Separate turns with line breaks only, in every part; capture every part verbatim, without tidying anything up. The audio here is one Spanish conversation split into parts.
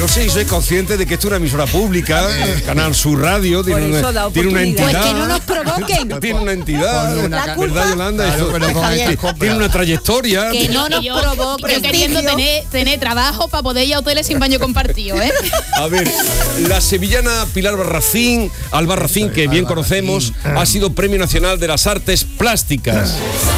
No sé si sois conscientes de que esto es una emisora pública, el Canal Sur Radio, tiene una, tiene una entidad.
Pues que no nos provoquen.
Tiene una entidad,
una
¿verdad,
culpa?
Yolanda?
Claro,
Eso-
pero con este copla.
tiene una trayectoria.
Que no nos
yo,
provoque
yo queriendo
prestigio.
tener, tener trabajo para poder ir a hoteles sin baño compartido, ¿eh?
A ver, la sevillana Pilar Barracín, Albarracín, que bien conocemos, ha sido Premio Nacional de las Artes Plásticas.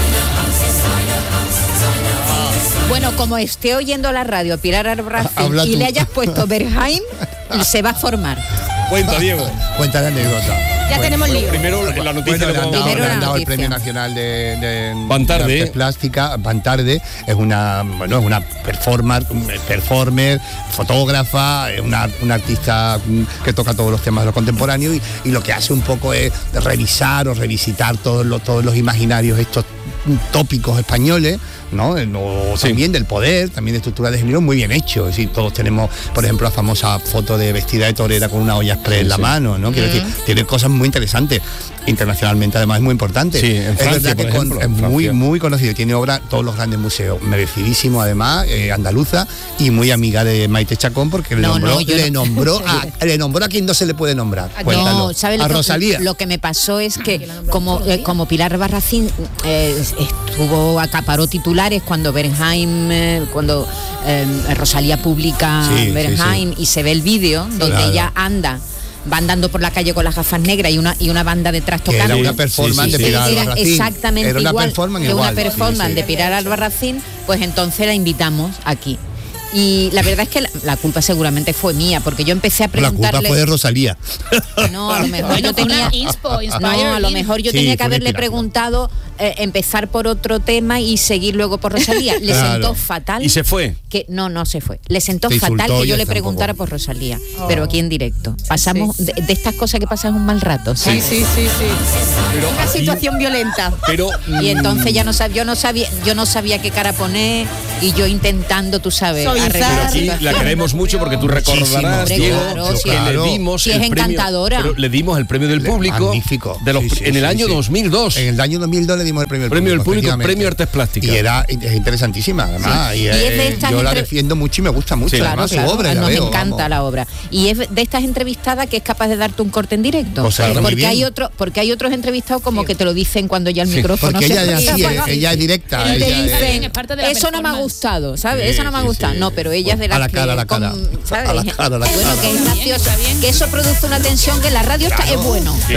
Bueno, como esté oyendo la radio Pilar Albarracín
Habla
y
tú.
le hayas puesto Bernheim, se va a formar.
Cuenta, Diego.
Cuenta la anécdota.
Ya tenemos lío.
Primero la noticia
Bueno, le
que
han
vamos
dado,
a
Primero
le
la
han dado el
noticia.
Premio Nacional de, de,
Van Tarde.
de Artes Plásticas. Van Tarde es una, bueno, es una performer, performer, fotógrafa, es una, una artista que toca todos los temas de lo contemporáneo y, y lo que hace un poco es revisar o revisitar todos los, todos los imaginarios estos tópicos españoles, ¿no? O
Sí.
también del poder, también de estructura de género muy bien hecho. Es decir, todos tenemos, por ejemplo, la famosa foto de vestida de torera con una olla express en la
sí.
mano, ¿no? Quiero decir, tiene cosas muy interesantes. Internacionalmente, además, es muy importante.
Sí, en
es
Francia,
verdad que
por
con-
ejemplo,
es
en
muy,
Francia.
muy conocido. Tiene obra en todos los grandes museos. Merecidísimo, además, eh, andaluza y muy amiga de Maite Chacón porque le
No,
nombró,
no, yo
le
no-
nombró a, le nombró a quien no se le puede nombrar. Cuéntalo.
No, ¿sabes
a
lo que,
Rosalía.
lo que me pasó es que como, eh, como Pilar Barracín eh, estuvo, acaparó titulares cuando Bernheim, eh, cuando eh, Rosalía publica
Sí, sí,
Bernheim y se ve el vídeo donde
claro.
ella anda, va andando por la calle con las gafas negras y una y una banda detrás
Que
tocando.
era una performance
Sí, sí,
de
sí.
Pilar
Era
Albarracín.
exactamente
Era una
igual
performance
que
igual.
una performance
Sí, sí.
de Pilar Albarracín, pues entonces la invitamos aquí. Y la verdad es que la, la culpa seguramente fue mía, porque yo empecé a
La culpa
preguntarle.
fue de Rosalía.
No, a lo mejor
Bueno,
yo
fue una
tenía.
inspo, inspire
No, a lo
in-
mejor yo
Sí,
tenía
fue
que
una
haberle
inspiración.
preguntado eh, empezar por otro tema y seguir luego por Rosalía. Le
Claro.
sentó fatal.
Y se fue.
Que no, no se fue. Le sentó
Te
fatal
insultó
que
y
yo le
tampoco.
preguntara por Rosalía, pero aquí en directo. Pasamos de, de estas cosas que pasan un mal rato,
Sí,
¿sabes?
sí, sí, sí.
Pero
Una
aquí-
situación violenta.
Pero
Y entonces ya no sabía, yo no sabía, yo no sabía qué cara poner y yo intentando, tú sabes,
Suavizar.
Pero
arreglar
aquí
la
la
situación.
queremos mucho porque tú recordarás,
Hombre,
Diego,
claro,
que
sí.
le
Claro.
dimos
Sí,
el
es
premio,
encantadora.
pero le dimos el premio del
Le-
público
magnífico.
de los,
Sí, sí,
en el
sí,
año
sí.
dos mil dos.
En el año dos mil dos le dimos el premio del
Premio del
público,
público,
efectivamente.
premio Artes Plásticas.
Y era es interesantísima, además. Y,
Y es de
eh,
estas
yo la
entre-
defiendo mucho y me gusta mucho.
Sí.
Claro,
además,
claro,
su obra. la
nos
veo,
encanta
vamos.
la obra. Y es de estas entrevistadas que es capaz de darte un corte en directo.
Pues claro, muy
porque
bien.
hay otro, porque hay otros entrevistados como que te lo dicen cuando ya el
Sí,
micrófono
Porque
se
ella ya
apaga.
sí, es- ella es directa.
Y te
ella es-
dicen,
es parte de la
eso no me ha
performance.
gustado, ¿sabes?
Sí,
eso no me ha
sí,
gustado.
sí.
No, pero ella es de
A
las
la
que
cara, a la
con-
cara.
¿sabes?
A la cara, a la
Bueno,
cara.
que es
Está bien,
gracioso,
está bien.
que eso produce una tensión que en la radio está, es bueno.